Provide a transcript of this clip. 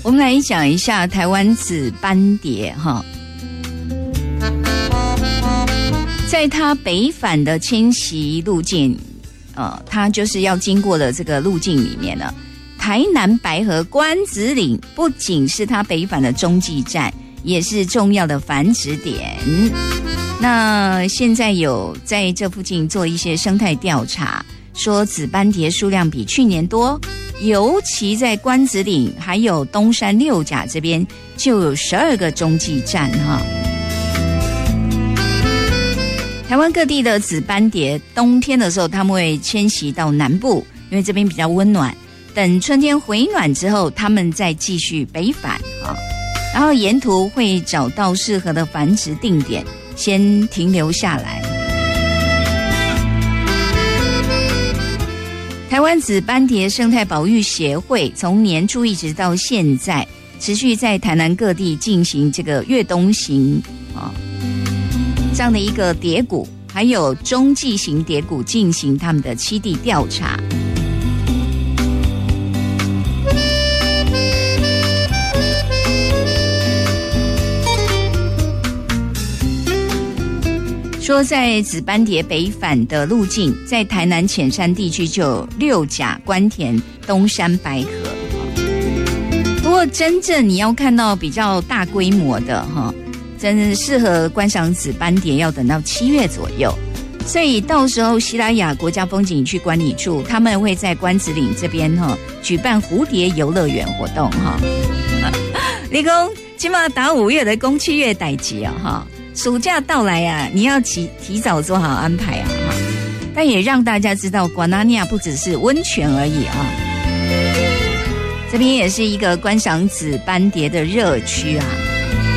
我们来讲一下台湾紫斑蝶哈，在它北返的迁徙路径，它就是要经过的这个路径里面呢，台南白河关子岭不仅是它北返的中继站，也是重要的繁殖点。那现在有在这附近做一些生态调查，说紫斑蝶数量比去年多，尤其在关子岭还有东山六甲这边就有12个中继站哈。台湾各地的紫斑蝶冬天的时候他们会迁徙到南部，因为这边比较温暖，等春天回暖之后他们再继续北返啊，然后沿途会找到适合的繁殖定点先停留下来。台湾紫斑蝶生态保育协会从年初一直到现在，持续在台南各地进行这个越冬型这样的一个蝶谷，还有中继型蝶谷进行他们的栖地调查。说在紫斑蝶北返的路径，在台南浅山地区就有六甲、关田、东山、白河。不过真正你要看到比较大规模的真的适合观赏紫斑蝶要等到7月左右，所以到时候西拉雅国家风景区管理处他们会在关子岭这边举办蝴蝶游乐园活动你说现在打5月的公7月代志暑假到来啊，你要提早做好安排啊但也让大家知道瓜纳尼亚不只是温泉而已这边也是一个观赏紫斑蝶的热区啊。